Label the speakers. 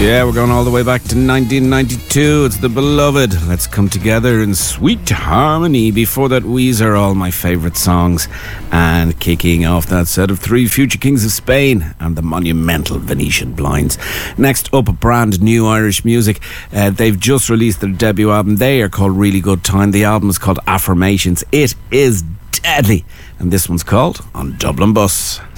Speaker 1: Yeah, we're going all the way back to 1992. It's The Beloved. Let's come together in sweet harmony. Before that, Weezer, all my favourite songs. And kicking off that set of three, Future Kings of Spain and the monumental Venetian Blinds. Next up, brand new Irish music. They've just released their debut album. They are called Really Good Time. The album is called Affirmations. It is deadly. And this one's called On Dublin Bus.